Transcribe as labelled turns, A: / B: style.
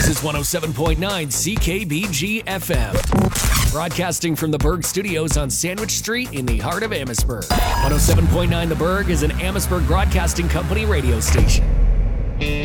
A: This is 107.9 CKBG FM. Broadcasting from the Berg Studios on Sandwich Street in the heart of Amherstburg. 107.9 The Berg is an Amherstburg Broadcasting Company radio station.